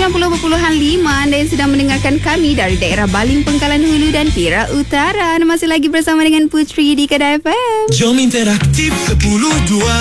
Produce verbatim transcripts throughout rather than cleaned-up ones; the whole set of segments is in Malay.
sembilan puluh perpuluhan lima Anda yang sedang mendengarkan kami dari daerah Baling, Pengkalan Hulu dan Perak Utara. Anda masih lagi bersama dengan Putri di Kedah F M. Jom interaktif sepuluh dua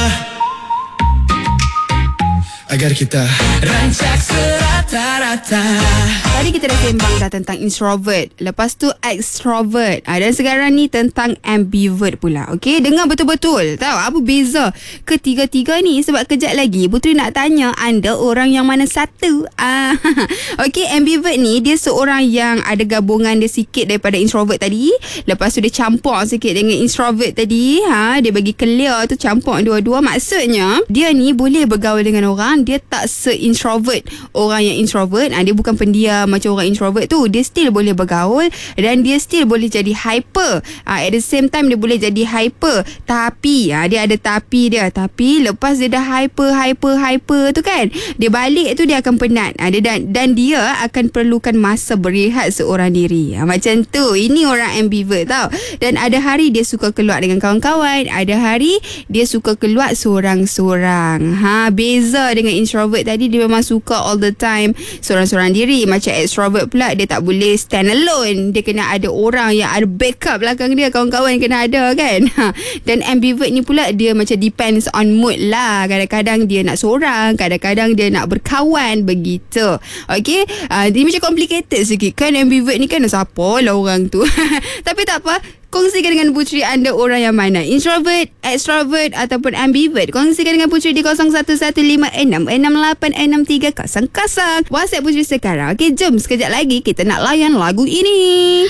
agar kita rancak serata-rata. Tadi kita dah sembang dah tentang introvert, lepas tu extrovert, ha, dan sekarang ni tentang ambivert pula. Okey, dengar betul-betul. Tahu apa beza ketiga-tiga ni? Sebab kejap lagi Putri nak tanya anda orang yang mana satu. Ah, okey, ambivert ni dia seorang yang ada gabungan dia sikit daripada introvert tadi. Lepas tu dia campur sikit dengan introvert tadi. Ha, dia bagi clear tu, campur dua-dua. Maksudnya dia ni boleh bergaul dengan orang. Dia tak se-introvert orang yang introvert. Ha, dia bukan pendiam macam orang introvert tu. Dia still boleh bergaul dan dia still boleh jadi hyper. Ha, at the same time dia boleh jadi hyper. Tapi ha, dia ada tapi dia. Tapi lepas dia dah hyper, hyper, hyper tu kan, dia balik tu dia akan penat. Ha, dia dan, dan dia akan perlukan masa berehat seorang diri. Ha, macam tu. Ini orang ambivert tau. Dan ada hari dia suka keluar dengan kawan-kawan. Ada hari dia suka keluar seorang-seorang. Ha, beza dengan introvert tadi, dia memang suka all the time seorang-seorang diri. Macam extrovert pula, dia tak boleh stand alone. Dia kena ada orang yang ada backup belakang dia, kawan-kawan kena ada kan. Dan ambivert ni pula dia macam depends on mood lah. Kadang-kadang dia nak seorang, kadang-kadang dia nak berkawan, begitu. Okay, uh, dia macam complicated sikit kan ambivert ni kan. Siapa lah orang tu. Tapi tak apa, kongsikan dengan Putri anda orang yang mana, introvert, extrovert ataupun ambivert. Kongsikan dengan Putri di kosong satu satu lima enam enam lapan enam tiga kosong kosong. WhatsApp Putri sekarang. Okey, jom sekejap lagi kita nak layan lagu ini.